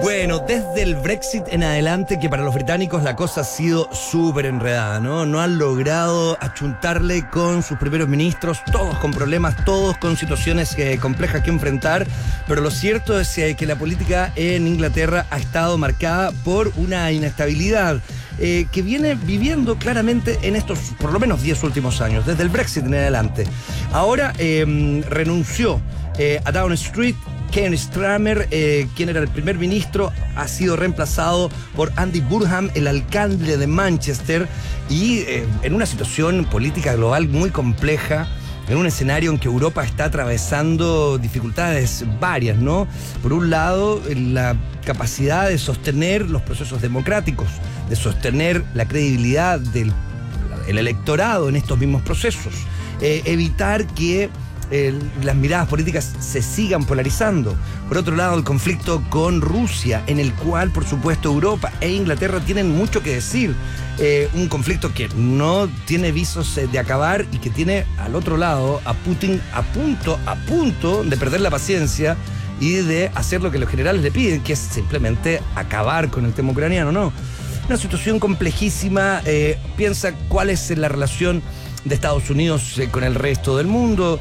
Bueno, desde el Brexit en adelante, que para los británicos la cosa ha sido súper enredada, ¿no? No han logrado achuntarle con sus primeros ministros, todos con problemas, todos con situaciones complejas que enfrentar, pero lo cierto es que la política en Inglaterra ha estado marcada por una inestabilidad que viene viviendo claramente en estos, por lo menos 10 últimos años, desde el Brexit en adelante. Ahora renunció a Downing Street. Keir Starmer, quien era el primer ministro, ha sido reemplazado por Andy Burnham, el alcalde de Manchester, y en una situación política global muy compleja, en un escenario en que Europa está atravesando dificultades varias, ¿no? Por un lado, la capacidad de sostener los procesos democráticos, de sostener la credibilidad del electorado en estos mismos procesos, evitar que las miradas políticas se sigan polarizando. Por otro lado, el conflicto con Rusia, en el cual, por supuesto, Europa e Inglaterra tienen mucho que decir. Un conflicto que no tiene visos de acabar y que tiene al otro lado a Putin a punto de perder la paciencia y de hacer lo que los generales le piden, que es simplemente acabar con el tema ucraniano, ¿no? Una situación complejísima. Piensa cuál es la relación de Estados Unidos con el resto del mundo.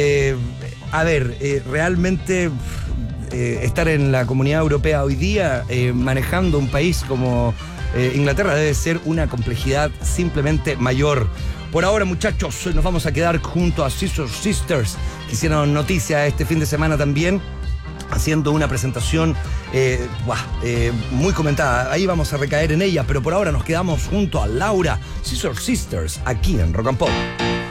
Realmente estar en la Comunidad Europea hoy día, manejando un país como Inglaterra, debe ser una complejidad simplemente mayor. Por ahora, muchachos, nos vamos a quedar junto a Scissor Sisters, que hicieron noticia este fin de semana también, haciendo una presentación muy comentada. Ahí vamos a recaer en ella, pero por ahora nos quedamos junto a Laura, Scissor Sisters, aquí en Rock and Pop.